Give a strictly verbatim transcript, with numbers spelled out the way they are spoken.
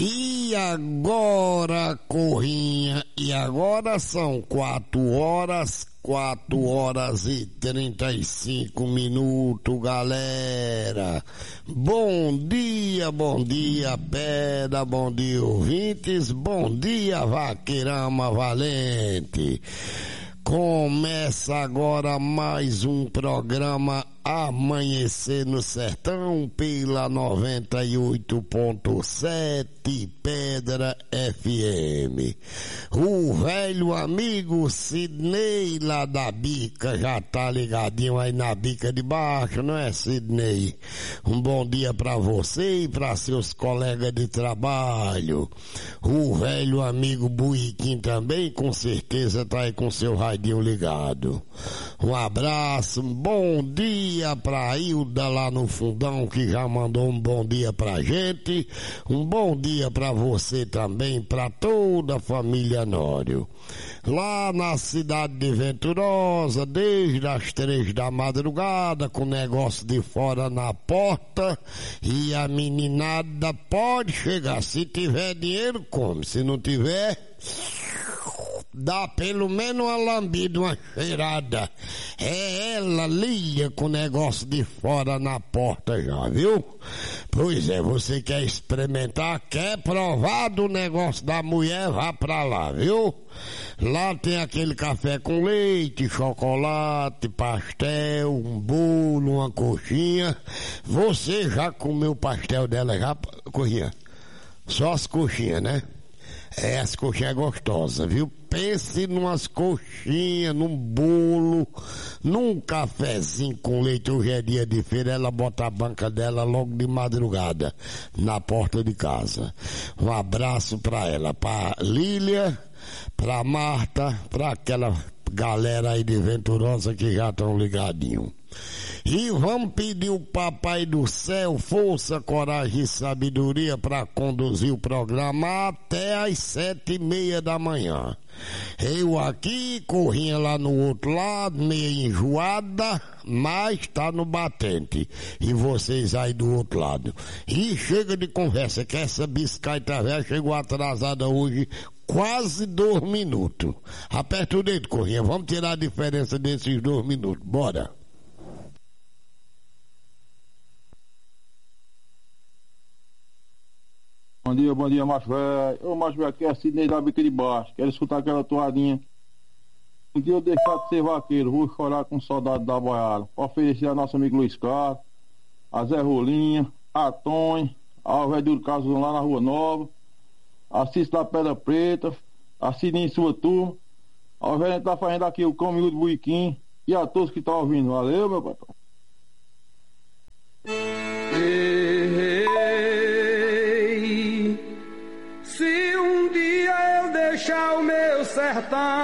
E agora, Corrinha, e agora são quatro horas, quatro horas e trinta e cinco minutos, galera. Bom dia, bom dia, Pedra, bom dia, ouvintes, bom dia, Vaqueirama Valente. Começa agora mais um programa Amanhecer no Sertão pela noventa e oito ponto sete Pedra F M. O velho amigo Sidney lá da bica já tá ligadinho aí na bica de baixo, não é, Sidney? Um bom dia pra você e pra seus colegas de trabalho. O velho amigo Buiquim também com certeza tá aí com seu radinho ligado. Um abraço, um bom dia pra Hilda lá no fundão que já mandou um bom dia pra gente. Um bom dia pra você também, pra toda a família Nório. Lá na cidade de Venturosa, desde as três da madrugada, com o negócio de fora na porta, e a meninada pode chegar. Se tiver dinheiro, come. Se não tiver, dá pelo menos uma lambida, uma cheirada. É ela, Lília, com o negócio de fora na porta já, viu? Pois é, você quer experimentar, quer provar do negócio da mulher, vá pra lá, viu? Lá tem aquele café com leite, chocolate, pastel, um bolo, uma coxinha. Você já comeu o pastel dela já, Corrinha? Só as coxinhas, né? É, as coxinhas gostosas, viu? Pense numas coxinhas, num bolo, num cafezinho com leite. Hoje é dia de feira, ela bota a banca dela logo de madrugada, na porta de casa. Um abraço pra ela, pra Lília, pra Marta, pra aquela galera aí de Venturosa que já estão ligadinho. E vamos pedir o Papai do Céu força, coragem e sabedoria para conduzir o programa até às sete e meia da manhã. Eu aqui, Corrinha lá no outro lado, meio enjoada, mas tá no batente. E vocês aí do outro lado. E chega de conversa, que essa biscaita velha chegou atrasada hoje quase dois minutos. Aperta o dedo, Corrinha, vamos tirar a diferença desses dois minutos, bora. Bom dia, bom dia, macho velho. Ô, macho velho, aqui é Sidney da bica de baixo. Quero escutar aquela toadinha. Um dia eu deixar de ser vaqueiro, vou chorar com saudade da boiada. Pra oferecer a nosso amigo Luiz Carlos, a Zé Rolinha, a Tonho, ao velho do Caso lá na Rua Nova, a Cício da Pedra Preta, a Sidney em sua turma, ao velho que tá fazendo aqui o comigo do Buiquim e a todos que estão ouvindo. Valeu, meu patrão. Se um dia eu deixar o meu sertão